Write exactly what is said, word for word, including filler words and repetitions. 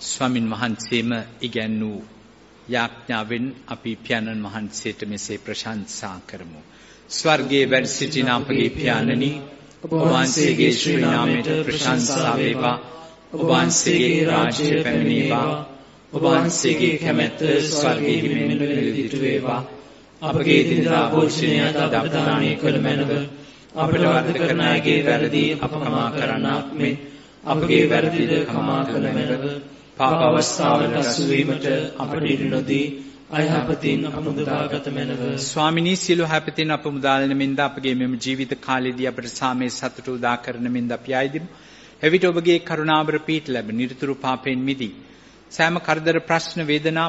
ස්වාමින් වහන්සේම ඉගැන්වූ යාඥාවෙන් අපි පියාණන් වහන්සේට මෙසේ ප්‍රශංසා කරමු. ස්වර්ගයේ වැඩ සිටින අපගේ පියාණනි, ඔබ වහන්සේගේ ශ්‍රී නාමයට ප්‍රශංසා වේවා. ඔබ වහන්සේගේ රාජ්‍ය පැමිණේවා. ඔබ වහන්සේගේ කැමැත්ත ස්වර්ගයේ මෙන් නිරදිට වේවා. අපගේ දිනදා භෝජනය අද අප දානය කළ මැනව. අපට වරද කරන අයගේ වැරදි අප කමා කරන්නාක් මෙන් අපගේ වැරදිද කමා කළ මැනව. පාප අවස්ථාවට අසු වීමට අපට ඉඩ නොදී අයහපතින් අප මුදාගත මැනව. ස්වාමිනී, සියලු හැපතින් අප මුදාලන මෙන්ද අපගේ මෙම ජීවිත කාලයේදී අපට සාමයේ සතුට උදා කරන මෙන්ද අපි ආයදිමු. එවිට ඔබගේ කරුණාවර පීඨ ලැබ නිරතුරු පාපයෙන් මිදී සෑම කරදර ප්‍රශ්න වේදනා